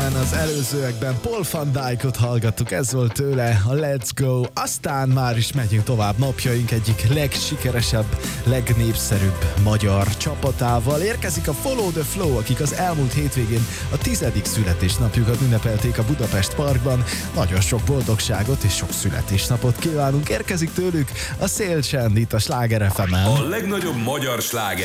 FM-en az előzőekben Paul van Dyke-ot hallgattuk, ez volt tőle a Let's Go. Aztán már is megyünk tovább napjaink egyik legsikeresebb, legnépszerűbb magyar csapatával. Érkezik a Follow the Flow, akik az elmúlt hétvégén a 10. születésnapjukat ünnepelték a Budapest Parkban. Nagyon sok boldogságot és sok születésnapot kívánunk. Érkezik tőlük a Szélcsend itt a Sláger FM-en. A legnagyobb magyar sláger